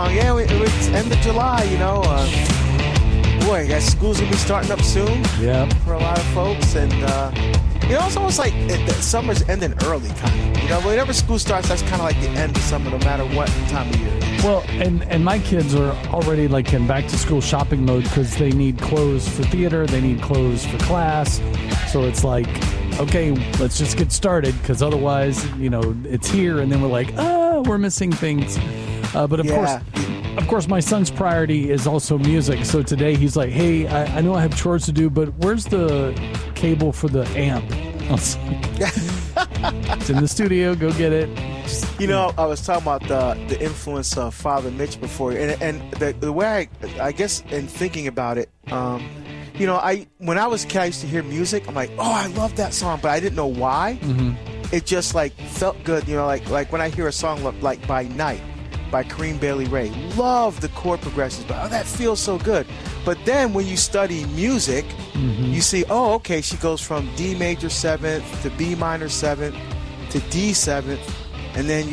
Yeah, it was end of July, boy, I guess school's going to be starting up soon. Yeah. For a lot of folks. And, it's almost like summer's ending early, kind of. Whenever school starts, that's kind of like the end of summer, no matter what time of year it is. Well, and my kids are already like in back-to-school shopping mode because they need clothes for theater, they need clothes for class. So it's like, okay, let's just get started because otherwise, it's here, and then we're like, we're missing things. But of course, my son's priority is also music. So today he's like, hey, I know I have chores to do, but where's the cable for the amp? I was like, it's in the studio. Go get it. I was talking about the influence of Father Mitch before, and the way I guess in thinking about it, when I was a kid, I used to hear music. I'm like, oh, I love that song, but I didn't know why. Mm-hmm. It just felt good, like when I hear a song like By Night by Kareem Bailey Ray. Love the chord progressions, but that feels so good. But then when you study music, mm-hmm. you see, okay, she goes from D major 7th to B minor 7th to D 7th, and then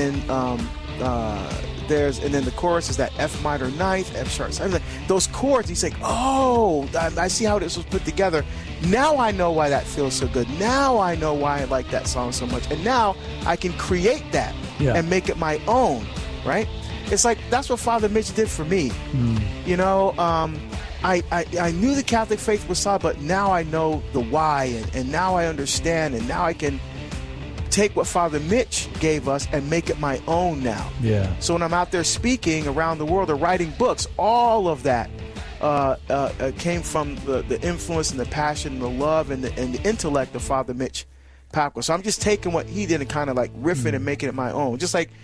the chorus is that F minor 9th, F sharp 7th. Those chords, you say, I see how this was put together. Now I know why that feels so good. Now I know why I like that song so much. And now I can create that and make it my own. Right? It's like that's what Father Mitch did for me. I knew the Catholic faith was solid, but now I know the why, and now I understand, and now I can take what Father Mitch gave us and make it my own now. Yeah. So when I'm out there speaking around the world or writing books, all of that came from the influence and the passion and the love and the intellect of Father Mitch Pacwa. So I'm just taking what he did and kind of riffing and making it my own. Just like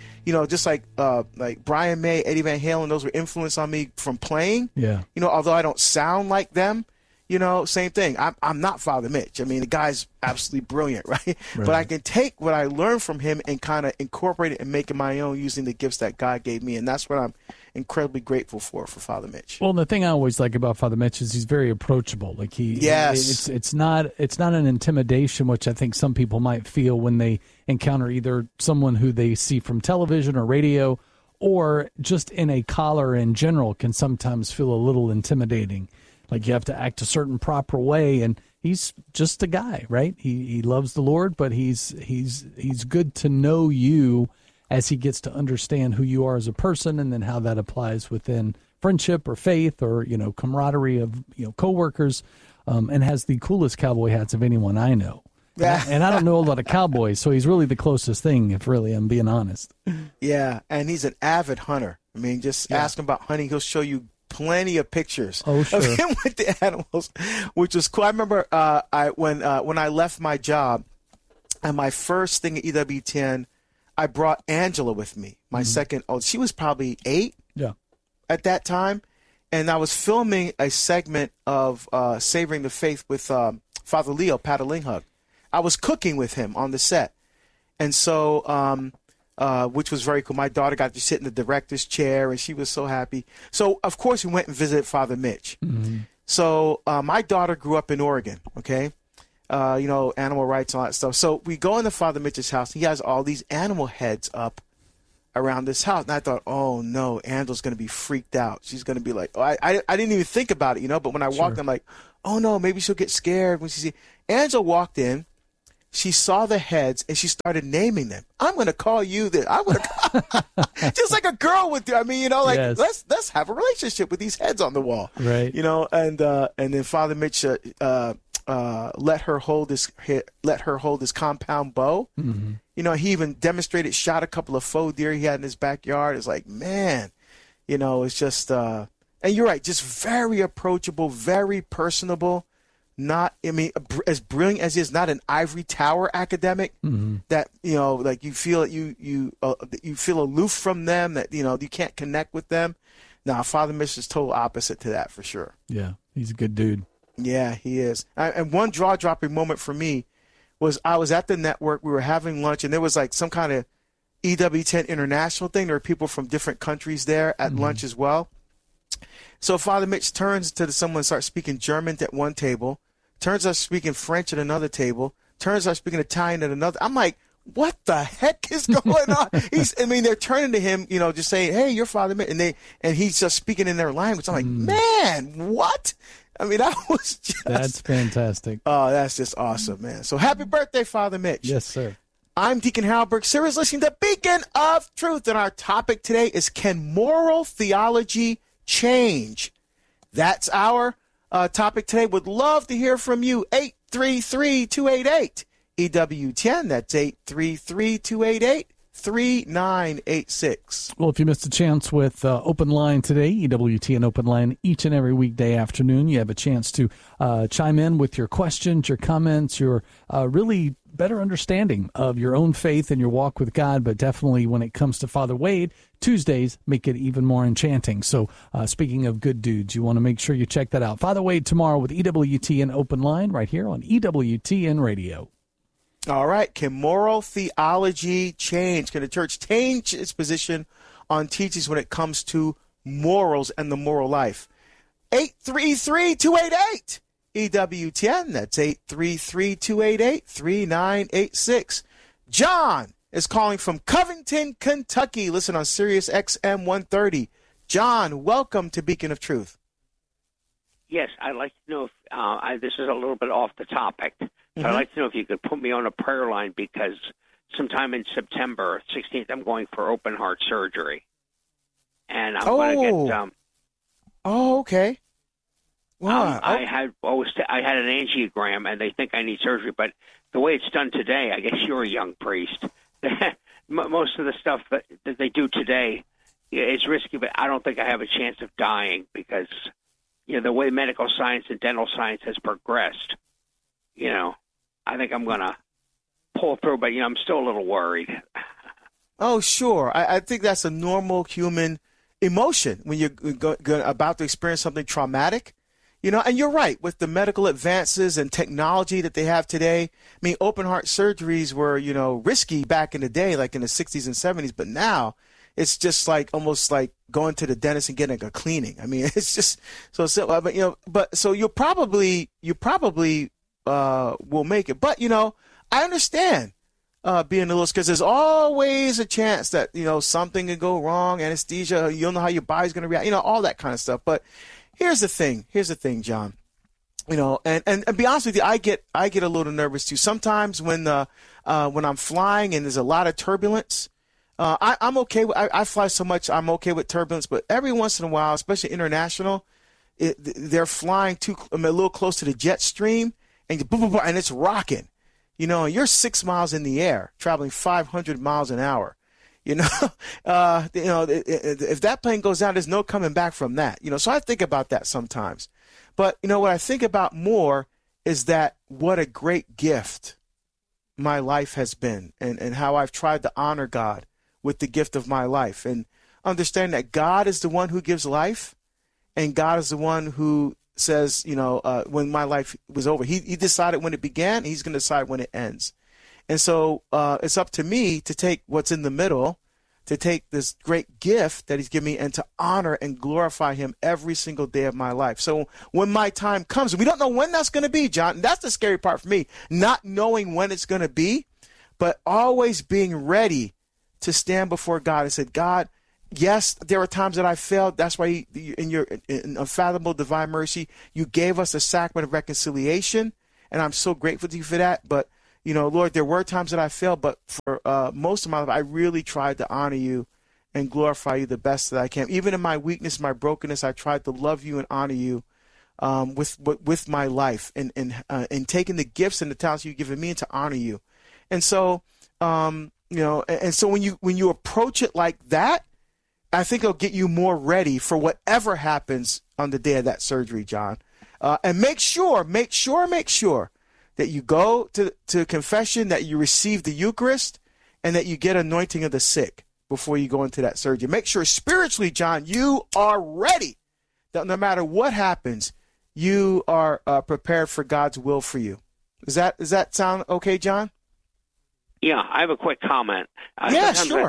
Brian May, Eddie Van Halen, those were influence on me from playing. Yeah. Although I don't sound like them, same thing. I'm not Father Mitch. I mean, the guy's absolutely brilliant, right? But I can take what I learned from him and kind of incorporate it and make it my own using the gifts that God gave me. And that's what I'm incredibly grateful for Father Mitch. Well, the thing I always like about Father Mitch is he's very approachable. It's not an intimidation, which I think some people might feel when they encounter either someone who they see from television or radio, or just in a collar in general can sometimes feel a little intimidating. Like you have to act a certain proper way, and he's just a guy, right? He loves the Lord, but he's good to know you as he gets to understand who you are as a person, and then how that applies within friendship or faith or camaraderie of coworkers, and has the coolest cowboy hats of anyone I know. Yeah. And I don't know a lot of cowboys, so he's really the closest thing, if really I'm being honest. Yeah, and he's an avid hunter. I mean, just ask him about hunting, he'll show you plenty of pictures of him with the animals, which was cool. I remember when I left my job and my first thing at EWTN, I brought Angela with me, my second old. She was probably 8 at that time, and I was filming a segment of Savoring the Faith with Father Leo Patalinghug. I was cooking with him on the set, and so which was very cool. My daughter got to sit in the director's chair, and she was so happy. So, of course, we went and visited Father Mitch. Mm-hmm. So my daughter grew up in Oregon, okay? Animal rights and all that stuff. So we go into Father Mitch's house. He has all these animal heads up around this house. And I thought, oh, no, Angela's going to be freaked out. She's going to be like, I didn't even think about it, But when I walked in, I'm like, oh, no, maybe she'll get scared when she see. Angela walked in. She saw the heads, and she started naming them. I'm going to call you this. I'm going to just like a girl would do. I mean, let's have a relationship with these heads on the wall. Right. And then Father Mitch let her hold his compound bow. Mm-hmm. He even demonstrated, shot a couple of faux deer he had in his backyard. It's like, man, it's just and you're right, just very approachable, very personable. As brilliant as he is, not an ivory tower academic that you feel you feel aloof from them, that you can't connect with them. Now, Father Mitch is total opposite to that for sure. Yeah, he's a good dude. Yeah, he is. And one jaw-dropping moment for me was I was at the network. We were having lunch, and there was like some kind of EWTN international thing. There were people from different countries there at lunch as well. So Father Mitch turns to someone and starts speaking German at one table, turns out speaking French at another table, turns out speaking Italian at another. I'm like, what the heck is going on? They're turning to him, just saying, hey, you're Father Mitch. And he's just speaking in their language. I'm like, man, what? That was just. That's fantastic. Oh, that's just awesome, man. So happy birthday, Father Mitch. Yes, sir. I'm Deacon Harold Burke. Sarah's listening to Beacon of Truth. And our topic today is, can moral theology change? That's our topic today. Would love to hear from you. 833-288. EWTN, that's 833-288-3986. Well, if you missed a chance with Open Line today, EWTN Open Line, each and every weekday afternoon, you have a chance to chime in with your questions, your comments, your really better understanding of your own faith and your walk with God. But definitely when it comes to Father Wade, Tuesdays make it even more enchanting. So speaking of good dudes, you want to make sure you check that out. Father Wade tomorrow with EWTN Open Line right here on EWTN Radio. All right. Can moral theology change? Can the church change its position on teachings when it comes to morals and the moral life? 833-288 EWTN. That's 833-288-3986. John is calling from Covington, Kentucky. Listen on Sirius XM 130. John, welcome to Beacon of Truth. Yes, I'd like to know if this is a little bit off the topic. So I'd like to know if you could put me on a prayer line, because sometime in September 16th, I'm going for open heart surgery. And I'm going to get... okay. Wow. I had an angiogram, and they think I need surgery. But the way it's done today, I guess you're a young priest. Most of the stuff that they do today is risky, but I don't think I have a chance of dying because, the way medical science and dental science has progressed, I think I'm going to pull through, but, I'm still a little worried. Oh, sure. I think that's a normal human emotion when you're about to experience something traumatic. And you're right, with the medical advances and technology that they have today. Open heart surgeries were, risky back in the day, like in the 60s and 70s. But now it's just almost like going to the dentist and getting a cleaning. It's just so simple. But so you probably will make it. But, I understand being a little scared. There's always a chance that, something could go wrong, anesthesia, you don't know how your body's going to react, all that kind of stuff. But here's the thing, John, and be honest with you, I get a little nervous too. Sometimes when I'm flying and there's a lot of turbulence, I'm okay. I fly so much, I'm okay with turbulence, but every once in a while, especially international, they're flying a little close to the jet stream and it's rocking, and you're 6 miles in the air, traveling 500 miles an hour. If that plane goes down, there's no coming back from that. So I think about that sometimes. But, what I think about more is that what a great gift my life has been and how I've tried to honor God with the gift of my life and understand that God is the one who gives life and God is the one who says, when my life was over, he decided when it began, he's going to decide when it ends. And so it's up to me to take what's in the middle, to take this great gift that he's given me and to honor and glorify him every single day of my life. So when my time comes, we don't know when that's going to be, John. And that's the scary part for me, not knowing when it's going to be, but always being ready to stand before God and say, God, yes, there are times that I failed. That's why in your unfathomable divine mercy, you gave us the sacrament of reconciliation. And I'm so grateful to you for that. But Lord, there were times that I failed, but for most of my life, I really tried to honor you and glorify you the best that I can. Even in my weakness, my brokenness, I tried to love you and honor you with my life and taking the gifts and the talents you've given me and to honor you. And so, and so when you approach it like that, I think it'll get you more ready for whatever happens on the day of that surgery, John. And make sure that you go to confession, that you receive the Eucharist, and that you get anointing of the sick before you go into that surgery. Make sure spiritually, John, you are ready, that no matter what happens, you are prepared for God's will for you. Does that sound okay, John? Yeah, I have a quick comment. Sometimes sure.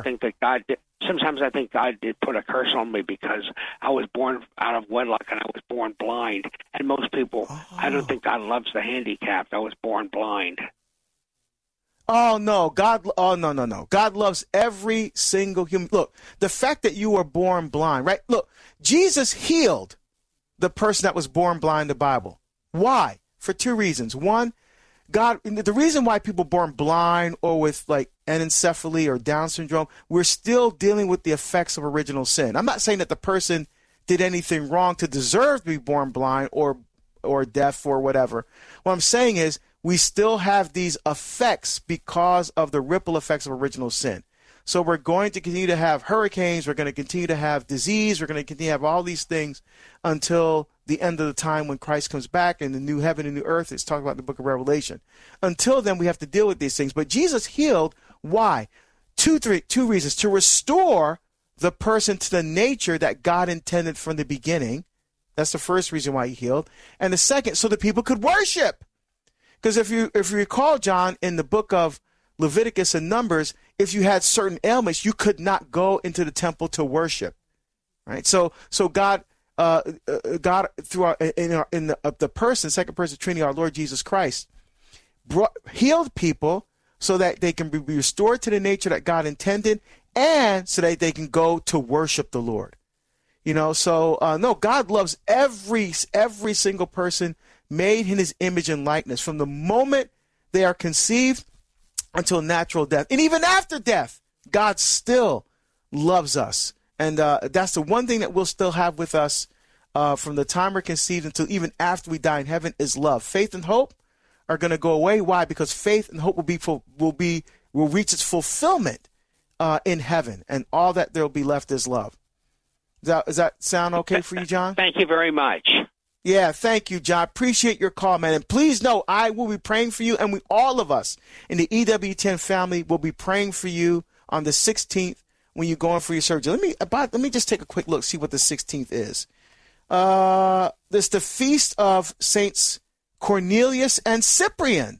I think God did put a curse on me because I was born out of wedlock and I was born blind. And most people, I don't think God loves the handicapped. I was born blind. Oh, no. No. God loves every single human. Look, the fact that you were born blind, right? Look, Jesus healed the person that was born blind in the Bible. Why? For two reasons. One, God, the reason why people born blind or with like anencephaly or Down syndrome, we're still dealing with the effects of original sin. I'm not saying that the person did anything wrong to deserve to be born blind or deaf or whatever. What I'm saying is we still have these effects because of the ripple effects of original sin. So we're going to continue to have hurricanes. We're going to continue to have disease. We're going to continue to have all these things until the end of the time when Christ comes back and the new heaven and new earth. It's talking about in the book of Revelation. Until then, we have to deal with these things. But Jesus healed. Why? Two reasons. To restore the person to the nature that God intended from the beginning. That's the first reason why he healed. And the second, so that people could worship. Because if you recall, John, in the book of Leviticus and Numbers, if you had certain ailments, you could not go into the temple to worship, right? So God through the person, second person Trinity, our Lord Jesus Christ, healed people so that they can be restored to the nature that God intended, and so that they can go to worship the Lord. No, God loves every single person made in his image and likeness from the moment they are conceived until natural death. And even after death, God still loves us. And that's the one thing that we'll still have with us from the time we're conceived until even after we die in heaven is love. Faith and hope are going to go away. Why? Because faith and hope will reach its fulfillment in heaven. And all that there will be left is love. Does that sound okay for you, John? Thank you very much. Yeah, thank you, John. Appreciate your call, man. And please know I will be praying for you, and all of us in the EWTN family will be praying for you on the 16th when you're going for your surgery. Let me just take a quick look, see what the 16th is. There's the feast of Saints Cornelius and Cyprian.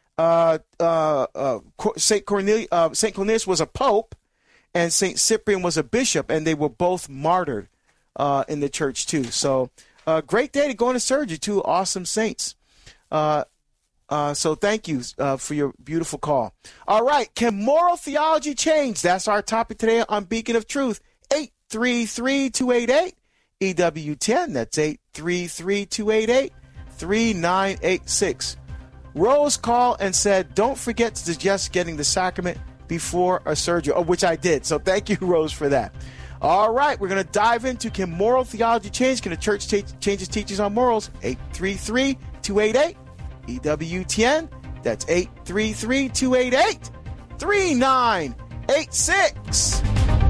Saint Cornelius was a pope, and Saint Cyprian was a bishop, and they were both martyred in the church too. So. Great day to go into surgery, two awesome saints. So thank you for your beautiful call. All right, can moral theology change? That's our topic today on Beacon of Truth. 833-288-EWTN. That's 833-288-3986. Rose called and said, don't forget to suggest getting the sacrament before a surgery, which I did. So thank you, Rose, for that. All right, we're going to dive into, can moral theology change? Can the church change its teachings on morals? 833-288-EWTN. That's 833-288-3986.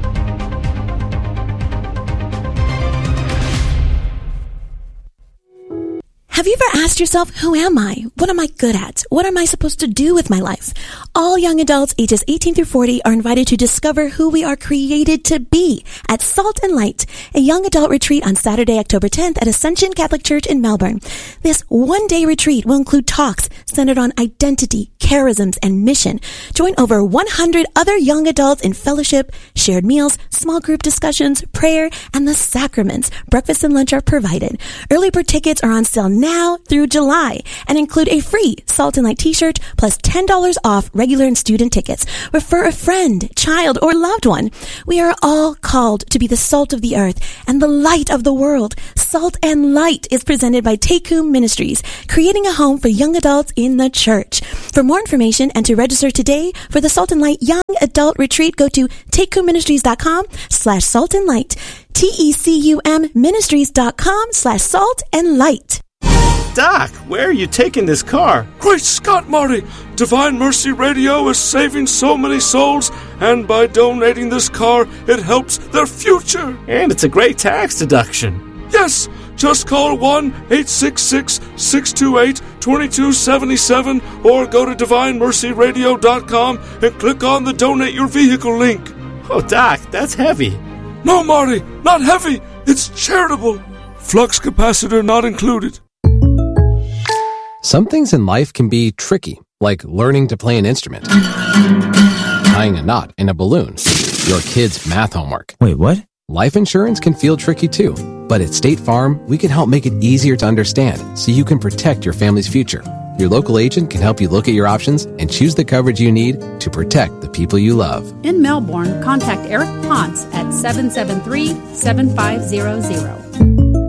Have you ever asked yourself, who am I? What am I good at? What am I supposed to do with my life? All young adults ages 18 through 40 are invited to discover who we are created to be at Salt and Light, a young adult retreat on Saturday, October 10th at Ascension Catholic Church in Melbourne. This one-day retreat will include talks centered on identity, charisms, and mission. Join over 100 other young adults in fellowship, shared meals, small group discussions, prayer, and the sacraments. Breakfast and lunch are provided. Early bird tickets are on sale now through July and include a free Salt and Light t-shirt plus $10 off regular and student tickets. Refer a friend, child, or loved one. We are all called to be the salt of the earth and the light of the world. Salt and Light is presented by Tekum Ministries, creating a home for young adults in the church. For more information and to register today for the Salt and Light Young Adult Retreat, go to tekumministries.com/salt and light. TECUM ministries.com/salt-and-light. Doc, where are you taking this car? Great Scott, Marty! Divine Mercy Radio is saving so many souls, and by donating this car, it helps their future. And it's a great tax deduction. Yes! Just call 1-866-628-2277 or go to DivineMercyRadio.com and click on the Donate Your Vehicle link. Oh, Doc, that's heavy. No, Marty, not heavy. It's charitable. Flux capacitor not included. Some things in life can be tricky, like learning to play an instrument, tying a knot in a balloon, your kid's math homework. Wait, what? Life insurance can feel tricky too, but at State Farm, we can help make it easier to understand so you can protect your family's future. Your local agent can help you look at your options and choose the coverage you need to protect the people you love. In Melbourne, contact Eric Ponce at 773-7500.